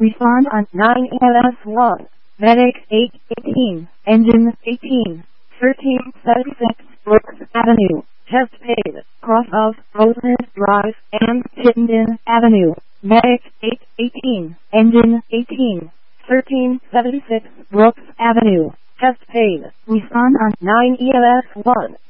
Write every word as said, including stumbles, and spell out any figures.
Respond on nine E L S one. Medic eight eighteen. Engine eighteen. thirteen seventy-six Brooks Avenue. Test paid. Cross of Rosewood Drive and Chittenden Avenue. Medic eight eighteen. Engine eighteen. thirteen seventy-six Brooks Avenue. Test paid. Respond on nine E L S one.